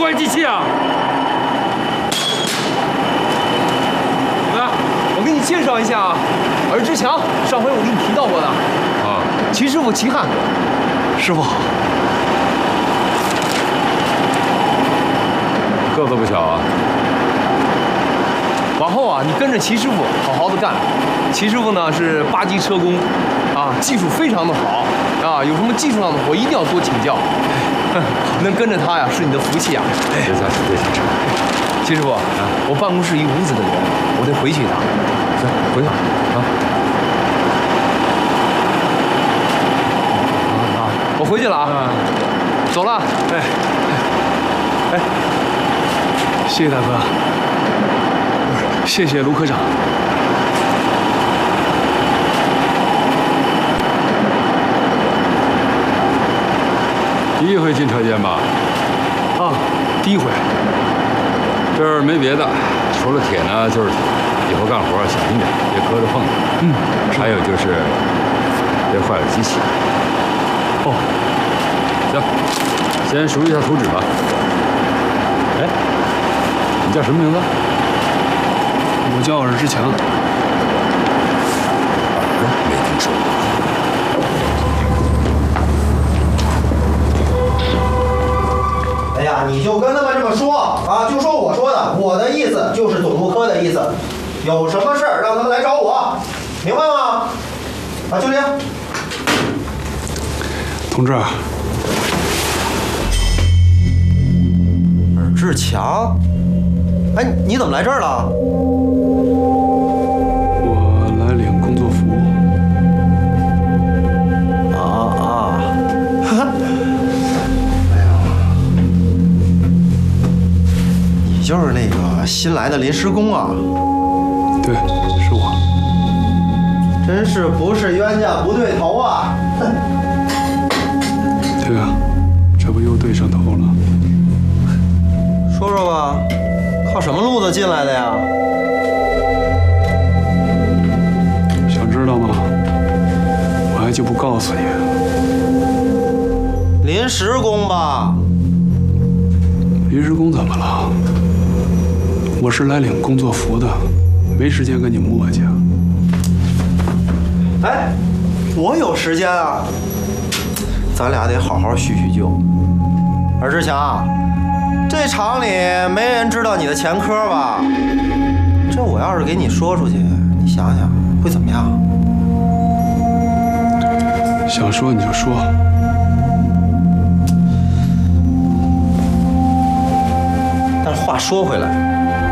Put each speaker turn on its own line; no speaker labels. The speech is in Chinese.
怪机器啊？怎么样？
我给你介绍一下啊，尔志强，上回我给你提到过的
啊，
齐师傅齐汉。师傅好。
个子不小啊。
往后啊，你跟着齐师傅好好的干。齐师傅呢是8级车工，啊，技术非常的好啊，有什么技术上的活一定要多请教。能跟着他呀，是你的福气啊。
别瞎扯，别瞎扯。
齐师傅，我办公室一屋子的人，我得回去一趟。
行，回去啊。
我回去了啊，走了。
哎，谢谢大哥，不是，谢谢卢科长。
第一回进车间吧？
啊，第一回。
这儿没别的，除了铁呢就是铁，以后干活小心点，别磕着碰着。
嗯，
还有就是别坏了机器。
哦，
行，先熟悉一下图纸吧。哎，你叫什么名字？
我叫尔志强。
没听说过。
哎呀，你就跟他们这么说啊，就说我说的，我的意思就是总部科的意思。有什么事儿让他们来找我，明白吗？啊，就这样。
同志，
尔志强，哎，你怎么来这儿了？
我来领工作服。
你就是那个新来的临时工啊？
对，是我。
真是不是冤家不对头啊！哼。
对啊，这不又对上头了。
说说吧，靠什么路子进来的呀？
想知道吗？我还就不告诉你。
临时工吧？
临时工怎么了？我是来领工作服的，没时间跟你磨叽。
哎，我有时间啊，咱俩得好好叙叙旧。尔志强，这厂里没人知道你的前科吧？这我要是给你说出去，你想想会怎么样？
想说你就说。
但是话说回来。